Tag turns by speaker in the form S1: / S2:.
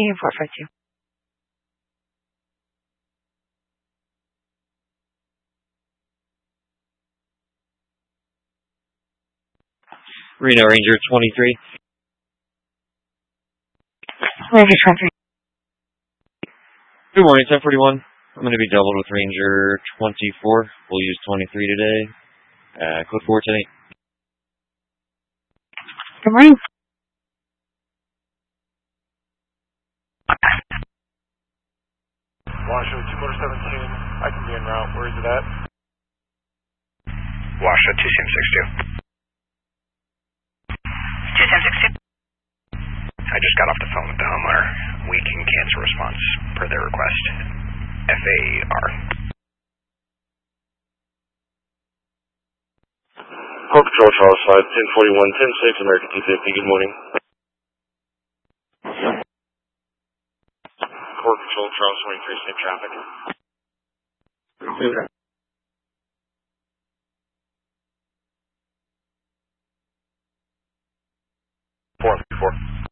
S1: Medium 452.
S2: Reno Ranger 23.
S1: Ranger 23.
S2: Good morning, 1041. I'm going to be doubled with Ranger 24. We'll use 23 today. Code 410.
S1: Good morning.
S3: Washoe 217. I can be en route. Where is it at?
S4: Washoe 262. 262. I just got off the phone with the homeowner. We can cancel response per their request. FAR.
S3: Port Patrol Charles 5, 1041, 106, American 250. Good morning. Port Patrol Charles 23, same traffic. 4.